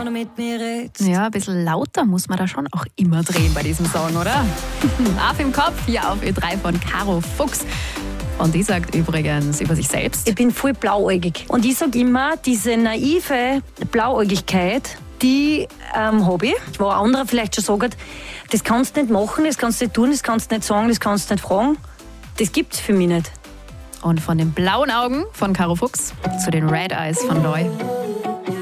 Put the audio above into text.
er mit mir redet. Ja, ein bisschen lauter muss man da schon auch immer drehen bei diesem Song, oder? Auf im Kopf, hier auf Ö3 von Caro Fuchs. Und die sagt übrigens über sich selbst: Ich bin voll blauäugig. Und ich sage immer, diese naive Blauäugigkeit, die habe ich. Wo andere vielleicht schon sagen, das kannst du nicht machen, das kannst du nicht tun, das kannst du nicht sagen, das kannst du nicht fragen. Das gibt es für mich nicht. Und von den blauen Augen von Caro Fuchs zu den Red Eyes von Loy.